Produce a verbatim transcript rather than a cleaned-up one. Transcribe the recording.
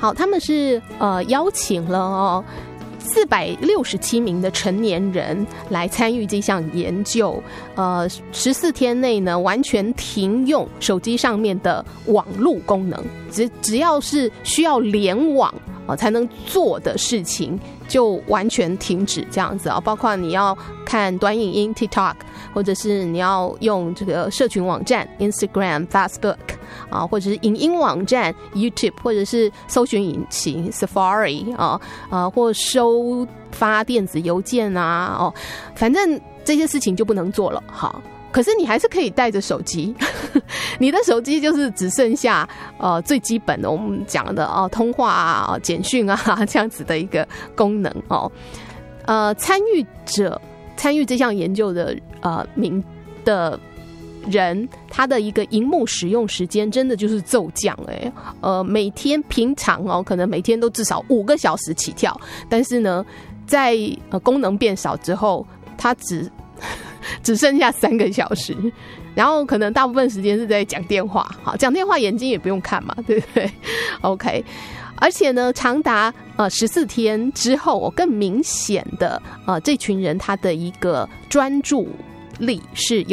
好，他们是呃邀请了哦四百六十七名的成年人来参与这项研究，呃，十四天内呢，完全停用手机上面的网路功能，只只要是需要联网啊、呃、才能做的事情，就完全停止这样子啊、哦。包括你要看短影音 TikTok， 或者是你要用这个社群网站 Instagram、Facebook。啊，或者是影音网站 YouTube， 或者是搜寻引擎 Safari 啊，呃，或收发电子邮件啊，哦，反正这些事情就不能做了。好，可是你还是可以带着手机，你的手机就是只剩下呃最基本的我们讲的哦，通话啊、简讯啊这样子的一个功能哦。呃，参与者参与这项研究的呃名的。人他的一个荧幕使用时间真的就是骤降哎、欸，呃，每天平常哦，可能每天都至少五个小时起跳，但是呢，在呃功能变少之后，它只只剩下三个小时，然后可能大部分时间是在讲电话，好，讲电话眼睛也不用看嘛，对不对 ？OK， 而且呢，长达呃十四天之后，我更明显的呃，这群人他的一个专注力是有。